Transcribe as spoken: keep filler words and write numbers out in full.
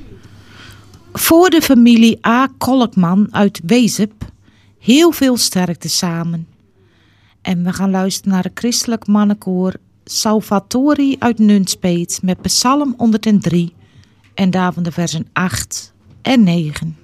Voor de familie A. Kolkman uit Wezep, heel veel sterkte samen. En we gaan luisteren naar de christelijk mannenkoor Salvatori uit Nunspeet met Psalm honderddrie en daarvan de versen acht en negen.